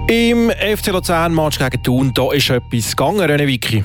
Im FC Luzern-Match gegen Thun, da ist etwas gegangen, René Vicky.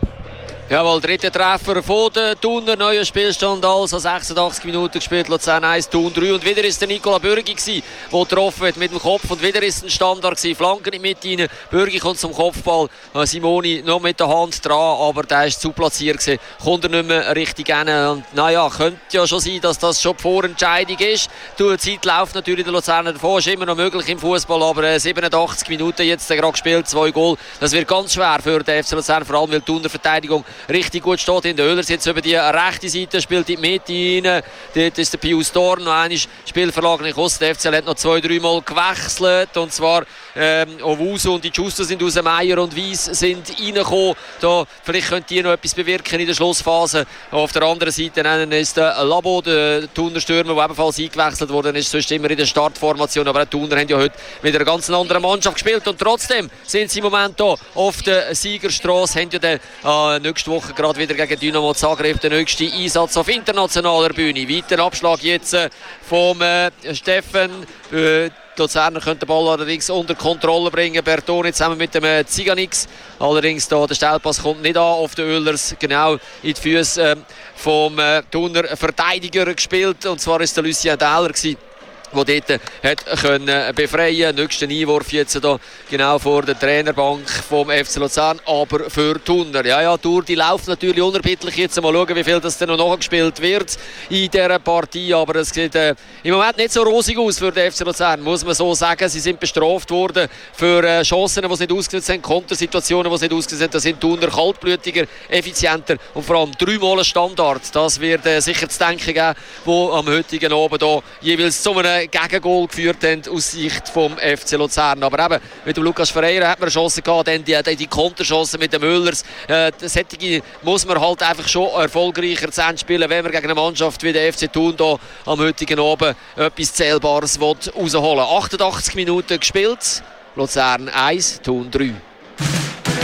Jawohl, dritter Treffer von den Thuner, neuer Spielstand also 86 Minuten gespielt, Luzern 1, Thun 3 und wieder ist der Nicola Bürgi gsi, der getroffen hat mit dem Kopf und wieder ist ein Standard gsi, Flanken in die Mitte rein, Bürgi kommt zum Kopfball, Simoni noch mit der Hand dran, aber der ist zu platziert gsi, kommt er nicht mehr richtig hin und naja, könnte ja schon sein, dass das schon die Vorentscheidung ist, die Zeit läuft natürlich der Luzerner davon, ist immer noch möglich im Fußball, aber 87 Minuten jetzt gerade gespielt, 2 Goal, das wird ganz schwer für den FC Luzern, vor allem weil die Thuner Verteidigung richtig gut steht. In der Oehlers jetzt über die rechte Seite, spielt in die Mitte rein. Dort ist der Pius Dorn, noch einmal Spielverlagerung aus. Der FCL hat noch 2-3 Mal gewechselt. Und zwar Owusu und die Giusto sind raus, Meier und Weiss sind reingekommen. Da, vielleicht könnt ihr noch etwas bewirken in der Schlussphase. Auf der anderen Seite ist der Labo, der Thuner Stürmer, der ebenfalls eingewechselt worden ist. Sonst immer in der Startformation. Aber die Thuner haben ja heute mit einer ganz anderen Mannschaft gespielt. Und trotzdem sind sie im Moment hier auf der Siegerstraße. Haben ja den nächste Woche gerade wieder gegen Dynamo Zagreb den nächsten Einsatz auf internationaler Bühne. Weiter Abschlag jetzt vom Steffen. Die Luzerner können den Ball allerdings unter Kontrolle bringen. Bertoni zusammen mit dem Ziganix. Allerdings da, der Stellpass kommt nicht an auf den Oehlers. Genau in die Füße vom Thuner Verteidiger gespielt. Und zwar ist der Lucien Dahler gewesen, der dort hat können befreien. Nächsten Einwurf jetzt da genau vor der Trainerbank vom FC Luzern, aber für Thuner. Ja, Tour, die läuft natürlich unerbittlich. Jetzt mal schauen, wie viel das dann noch gespielt wird in dieser Partie. Aber es sieht im Moment nicht so rosig aus für den FC Luzern, muss man so sagen. Sie sind bestraft worden für Chancen, die sie nicht ausgesetzt haben, Kontersituationen, die sie nicht ausgesetzt haben. Da sind Thuner kaltblütiger, effizienter und vor allem 3-mal ein Standard. Das wird sicher zu denken geben, wo am heutigen Abend da jeweils zu einem Gegengol geführt haben aus Sicht vom FC Luzern. Aber eben, mit dem Lukas Ferreira hat man eine Chance gehabt, dann die Konterchance mit den Müllers. Das muss man halt einfach schon erfolgreicher zu Ende spielen, wenn man gegen eine Mannschaft wie der FC Thun da am heutigen Abend etwas Zählbares rausholen will. 88 Minuten gespielt, Luzern 1, Thun 3.